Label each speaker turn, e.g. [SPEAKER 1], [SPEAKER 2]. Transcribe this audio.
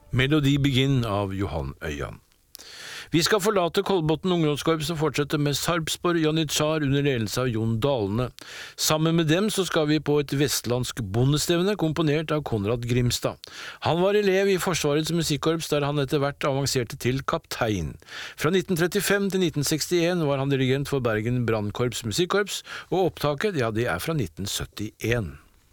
[SPEAKER 1] Melodi Begin av Johan Øyan. Vi skal forlate Kolbotn ungdomskorps og fortsette med Sarpsborg Janitsjar under ledelse av Jon Dalene. Sammen med dem så skal vi på et vestlandsk bondestevne komponert av Konrad Grimstad. Han var elev i Forsvarets musikkorps der han etter hvert avanserte til kaptein. Fra 1935 til 1961 var han dirigent for Bergen Brandkorps musikkorps, og opptaket, ja, det er fra 1971.